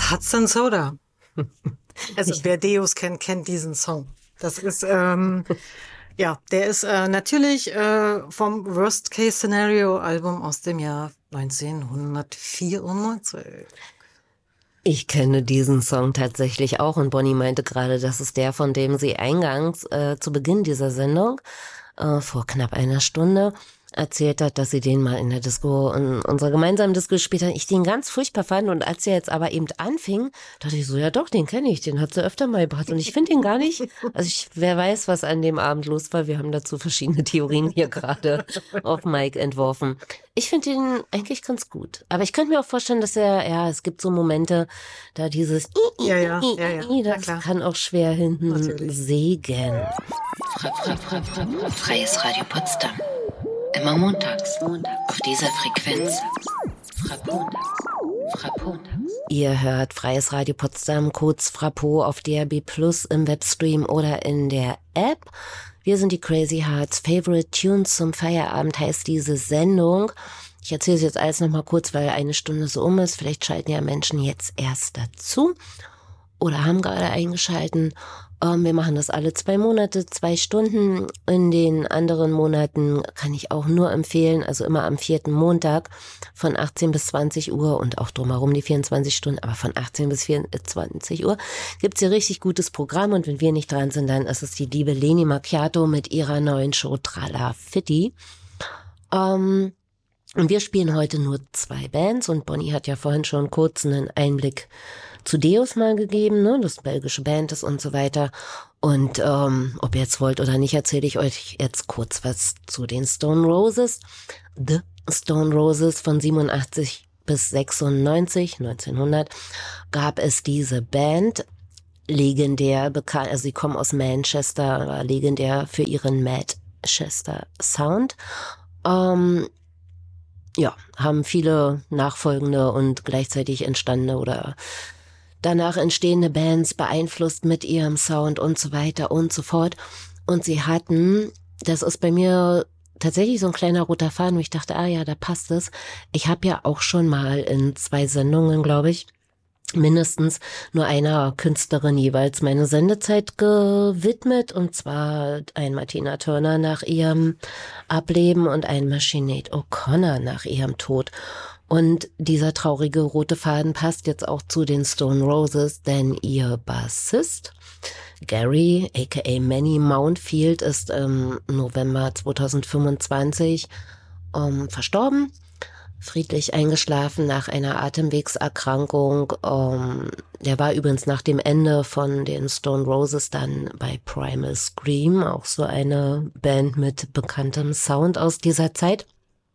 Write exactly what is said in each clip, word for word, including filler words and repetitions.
ist Hudson Soda. Also wer Deus kennt, kennt diesen Song. Das ist, ähm, ja, der ist äh, natürlich äh, vom Worst-Case-Scenario-Album aus dem Jahr neunzehnhundertvierundneunzig. Ich kenne diesen Song tatsächlich auch und Bonnie meinte gerade, das ist der, von dem sie eingangs äh, zu Beginn dieser Sendung äh, vor knapp einer Stunde erzählt hat, dass sie den mal in der Disco, in unserer gemeinsamen Disco gespielt hat. Ich den ganz furchtbar fand und als er jetzt aber eben anfing, dachte ich so, ja doch, den kenne ich, den hat sie öfter mal gebracht und ich finde den gar nicht, also ich, wer weiß, was an dem Abend los war, wir haben dazu verschiedene Theorien hier gerade auf Mike entworfen. Ich finde den eigentlich ganz gut, aber ich könnte mir auch vorstellen, dass er, ja, es gibt so Momente, da dieses ja, ja, ja, ja. das ja, kann auch schwer hinten Natürlich. sägen. Freies Radio Potsdam. Immer montags, auf dieser Frequenz. Frappontags, Frappontags. Ihr hört Freies Radio Potsdam, kurz Frappo auf D A B Plus im Webstream oder in der App. Wir sind die Crazy Hearts. Favorite Tunes zum Feierabend heißt diese Sendung. Ich erzähle es jetzt alles nochmal kurz, weil eine Stunde so um ist. Vielleicht schalten ja Menschen jetzt erst dazu oder haben gerade eingeschalten. Wir machen das alle zwei Monate, zwei Stunden. In den anderen Monaten kann ich auch nur empfehlen, also immer am vierten Montag von achtzehn bis zwanzig Uhr und auch drumherum die vierundzwanzig Stunden, aber von achtzehn bis vierundzwanzig Uhr gibt's hier richtig gutes Programm und wenn wir nicht dran sind, dann ist es die liebe Leni Macchiato mit ihrer neuen Show Trala Fitti. Ähm, und wir spielen heute nur zwei Bands und Bonnie hat ja vorhin schon kurz einen Einblick zu Deus mal gegeben, ne, das belgische Band ist und so weiter. Und ähm, ob ihr jetzt wollt oder nicht, erzähle ich euch jetzt kurz was zu den Stone Roses. The Stone Roses von siebenundachtzig bis sechsundneunzig, neunzehnhundert, gab es diese Band, legendär bekannt, also sie kommen aus Manchester, war legendär für ihren Manchester Sound. Ähm, ja, haben viele nachfolgende und gleichzeitig entstandene oder danach entstehende Bands beeinflusst mit ihrem Sound und so weiter und so fort. Und sie hatten, das ist bei mir tatsächlich so ein kleiner roter Faden, wo ich dachte, ah ja, da passt es. Ich habe ja auch schon mal in zwei Sendungen, glaube ich, mindestens nur einer Künstlerin jeweils meine Sendezeit gewidmet. Und zwar ein Martina Turner nach ihrem Ableben und ein Sinead O'Connor nach ihrem Tod. Und dieser traurige rote Faden passt jetzt auch zu den Stone Roses, denn ihr Bassist Gary, aka Manny Mountfield, ist im November zweitausendfünfundzwanzig ähm, verstorben, friedlich eingeschlafen nach einer Atemwegserkrankung. Ähm, der war übrigens nach dem Ende von den Stone Roses dann bei Primal Scream, auch so eine Band mit bekanntem Sound aus dieser Zeit.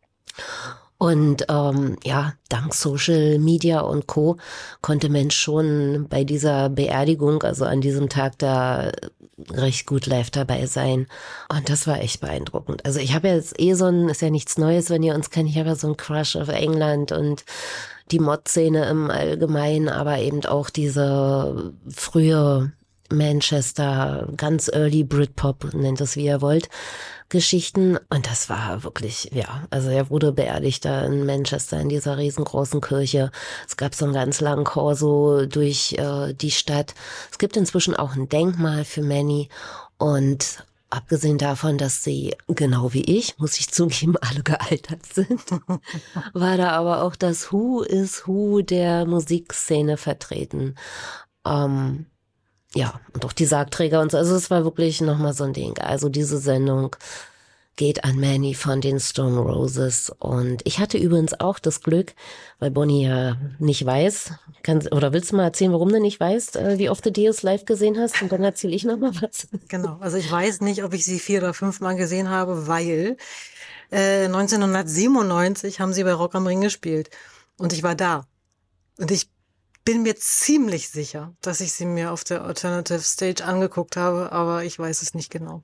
Und ähm, ja, dank Social Media und Co. konnte Mensch schon bei dieser Beerdigung, also an diesem Tag da recht gut live dabei sein. Und das war echt beeindruckend. Also ich habe jetzt eh so ein, ist ja nichts Neues, wenn ihr uns kennt, ich habe ja so einen Crush auf England und die Mod-Szene im Allgemeinen, aber eben auch diese frühe Manchester, ganz early Britpop, nennt es wie ihr wollt, Geschichten. Und das war wirklich, ja, also er wurde beerdigt da in Manchester in dieser riesengroßen Kirche. Es gab so einen ganz langen Korso durch äh, die Stadt. Es gibt inzwischen auch ein Denkmal für Manny und abgesehen davon, dass sie, genau wie ich, muss ich zugeben, alle gealtert sind, war da aber auch das Who is Who der Musikszene vertreten. Ähm, Ja, und auch die Sargträger und so. Also es war wirklich nochmal so ein Ding. Also diese Sendung geht an Manny von den Stone Roses. Und ich hatte übrigens auch das Glück, weil Bonnie ja nicht weiß, kann, oder willst du mal erzählen, warum du nicht weißt, wie oft du Deus live gesehen hast? Und dann erzähle ich nochmal was. Genau, also ich weiß nicht, ob ich sie vier oder fünf Mal gesehen habe, weil äh, neunzehnhundertsiebenundneunzig haben sie bei Rock am Ring gespielt. Und ich war da. Und ich bin mir ziemlich sicher, dass ich sie mir auf der Alternative Stage angeguckt habe, aber ich weiß es nicht genau.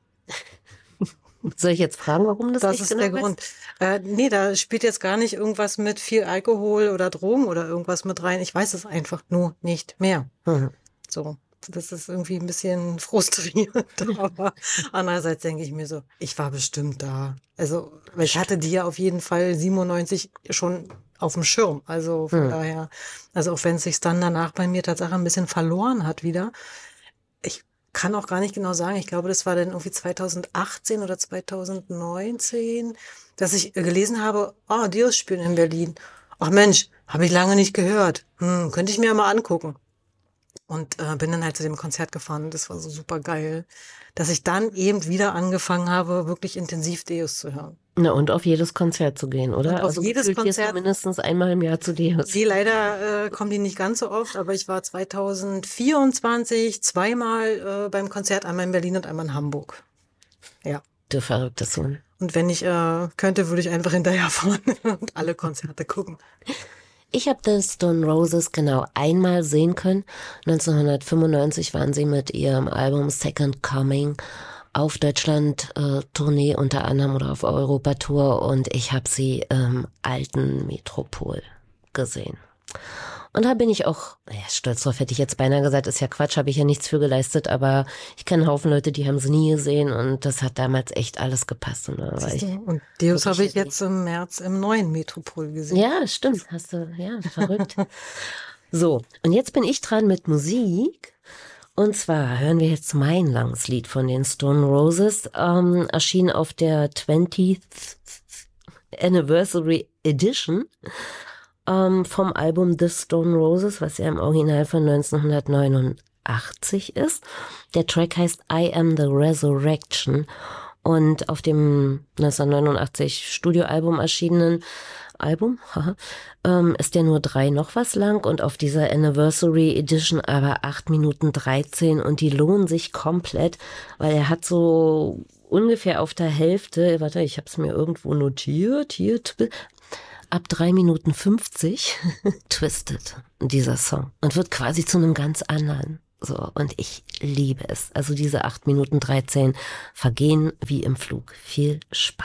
Soll ich jetzt fragen, warum das, das nicht ist genau der weißt? Grund. Äh, nee, da spielt jetzt gar nicht irgendwas mit viel Alkohol oder Drogen oder irgendwas mit rein. Ich weiß es einfach nur nicht mehr. Mhm. So. Das ist irgendwie ein bisschen frustrierend. Aber andererseits denke ich mir so, ich war bestimmt da. Also, weil ich hatte die ja auf jeden Fall siebenundneunzig schon auf dem Schirm. Also von Hm. daher, also auch wenn es sich dann danach bei mir tatsächlich ein bisschen verloren hat wieder. Ich kann auch gar nicht genau sagen. Ich glaube, das war dann irgendwie zweitausendachtzehn oder zweitausendneunzehn, dass ich gelesen habe, oh, Dios spielen in Berlin. Ach Mensch, habe ich lange nicht gehört. Hm, könnte ich mir mal angucken. Und äh, bin dann halt zu dem Konzert gefahren. Das war so super geil, dass ich dann eben wieder angefangen habe, wirklich intensiv Deus zu hören. Na, und auf jedes Konzert zu gehen, oder? Und auf also jedes gefühlt gehst du Konzert- mindestens einmal im Jahr zu Deus. Die leider äh, kommen die nicht ganz so oft, aber ich war zweitausendvierundzwanzig zweimal äh, beim Konzert, einmal in Berlin und einmal in Hamburg. Ja. Du verrückter Sohn. Und wenn ich äh, könnte, würde ich einfach hinterherfahren und alle Konzerte gucken. Ich habe The Stone Roses genau einmal sehen können. neunzehnhundertfünfundneunzig waren sie mit ihrem Album Second Coming auf Deutschland-Tournee äh, unter anderem oder auf Europatour und ich habe sie im alten Metropol gesehen. Und da bin ich auch, naja, stolz drauf hätte ich jetzt beinahe gesagt, ist ja Quatsch, habe ich ja nichts für geleistet, aber ich kenne einen Haufen Leute, die haben sie nie gesehen und das hat damals echt alles gepasst. Und, da war ich, Und Deus habe ich happy. jetzt im März im neuen Metropol gesehen. ja, stimmt, hast du, ja, verrückt. So, und jetzt bin ich dran mit Musik. Und zwar hören wir jetzt mein langes Lied von den Stone Roses, ähm, erschien auf der twentieth Anniversary Edition ähm, vom Album The Stone Roses, was ja im Original von neunzehnhundertneunundachtzig ist. Der Track heißt I Am the Resurrection und auf dem neunzehnhundertneunundachtzig Studioalbum erschienenen Album, haha, ähm, ist der nur drei noch was lang und auf dieser Anniversary Edition aber acht Minuten dreizehn und die lohnen sich komplett, weil er hat so ungefähr auf der Hälfte, warte, ich habe es mir irgendwo notiert, hier, ab drei Minuten fünfzig twistet dieser Song und wird quasi zu einem ganz anderen. So, und ich liebe es. Also diese acht Minuten dreizehn vergehen wie im Flug. Viel Spaß.